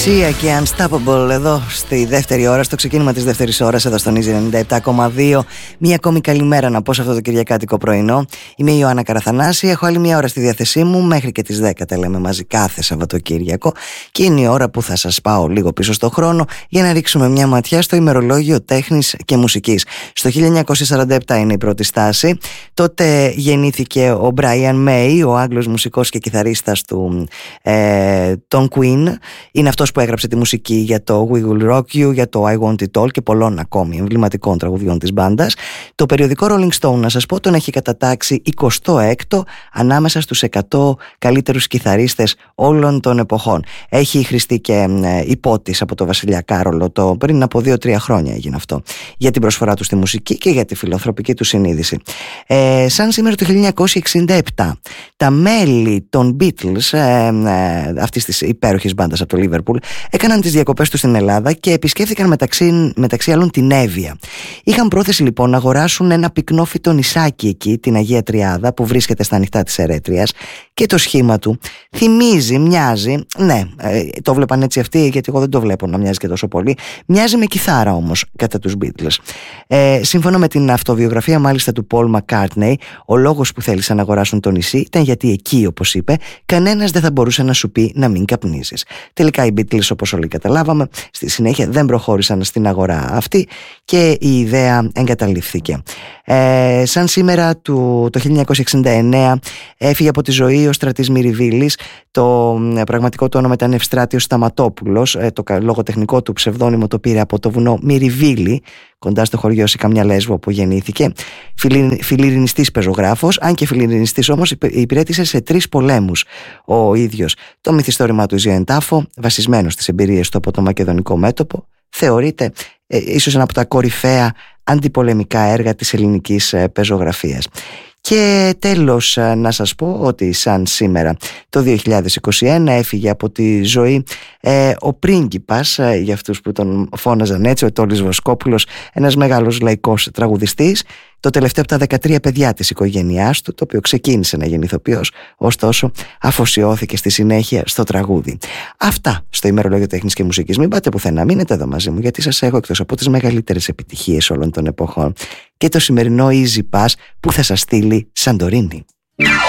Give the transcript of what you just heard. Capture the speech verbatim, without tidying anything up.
Sia και Unstoppable εδώ στη δεύτερη ώρα, στο ξεκίνημα της δεύτερης ώρας εδώ στον Easy ενενήντα επτά κόμμα δύο. Μία ακόμη καλημέρα να πω σε αυτό το κυριακάτικο πρωινό. Είμαι η Ιωάννα Καραθανάση, έχω άλλη μία ώρα στη διάθεσή μου, μέχρι και τις δέκα τα λέμε μαζί κάθε Σαββατοκύριακο και είναι η ώρα που θα σας πάω λίγο πίσω στο χρόνο για να ρίξουμε μια ματιά στο ημερολόγιο τέχνης και μουσικής. Στο χίλια εννιακόσια σαράντα επτά είναι η πρώτη στάση. Τότε γεννήθηκε ο Brian May, ο Άγγλος μουσικός και κιθαρίστας του ε, των Queen. Είναι αυτός που έγραψε τη μουσική για το We Will Rock You, για το I Want It All και πολλών ακόμη εμβληματικών τραγουδιών της μπάντας. Το περιοδικό Rolling Stone, να σας πω, τον έχει κατατάξει εικοστό έκτο ανάμεσα στους εκατό καλύτερους κιθαρίστες όλων των εποχών. Έχει χρηστεί και ε, υπότης από το Βασιλιά Κάρολο, το πριν από δύο τρία χρόνια έγινε αυτό, για την προσφορά του στη μουσική και για τη φιλανθρωπική του συνείδηση. Ε, σαν σήμερα το χίλια εννιακόσια εξήντα επτά, τα μέλη των Beatles, ε, ε, αυτής της υπέροχης μπάντας από το Liverpool, έκαναν τις διακοπές τους στην Ελλάδα και επισκέφθηκαν μεταξύ, μεταξύ άλλων την Εύβοια. Είχαν πρόθεση λοιπόν να αγοράσουν ένα πυκνόφυτο νησάκι εκεί, την Αγία Τριάδα, που βρίσκεται στα ανοιχτά της Ερέτριας, και το σχήμα του θυμίζει, μοιάζει, ναι, ε, το βλέπαν έτσι αυτοί, γιατί εγώ δεν το βλέπω να μοιάζει και τόσο πολύ, μοιάζει με κιθάρα όμως κατά τους Beatles. Ε, σύμφωνα με την αυτοβιογραφία μάλιστα του Paul McCartney, ο λόγος που θέλησαν να αγοράσουν το νησί ήταν γιατί εκεί, όπως είπε, κανένας δεν θα μπορούσε να σου πει να μην καπνίζεις. Τελικά οι Beatles, όπως όλοι καταλάβαμε, στη συνέχεια δεν προχώρησαν στην αγορά αυτή και η ιδέα εγκαταλείφθηκε. Ε, σαν σήμερα του, το χίλια εννιακόσια εξήντα εννέα έφυγε από τη ζωή ο Στρατής Μυριβίλης. Το πραγματικό του όνομα ήταν Ευστράτιος Σταματόπουλος. Ε, το λογοτεχνικό του ψευδόνυμο το πήρε από το βουνό Μυριβίλη, κοντά στο χωριό Σικαμιά Λέσβο, που γεννήθηκε. Φιλιρινιστής πεζογράφος, αν και φιλιρινιστής όμως, υπηρέτησε σε τρεις πολέμους ο ίδιος. Το μυθιστόρημά του Ζει εν Τάφο, βασισμένο στις εμπειρίες του από το μακεδονικό μέτωπο, θεωρείται ε, ίσως ένα από τα κορυφαία αντιπολεμικά έργα της ελληνικής ε, πεζογραφίας. Και τέλος να σας πω ότι σαν σήμερα το δύο χιλιάδες είκοσι ένα έφυγε από τη ζωή ε, ο πρίγκιπας, ε, για αυτούς που τον φώναζαν έτσι, ο Τόλης Βοσκόπουλος, ένας μεγάλος λαϊκός τραγουδιστής, το τελευταίο από τα δεκατρία παιδιά της οικογένειάς του, το οποίο ξεκίνησε να γίνει ηθοποιός, ωστόσο αφοσιώθηκε στη συνέχεια στο τραγούδι. Αυτά στο ημερολόγιο τέχνης και μουσικής. Μην πάτε πουθενά, μείνετε εδώ μαζί μου, γιατί σας έχω εκτός από τις μεγαλύτερες επιτυχίες όλων των εποχών και το σημερινό Easy Pass που θα σας στείλει Σαντορίνη.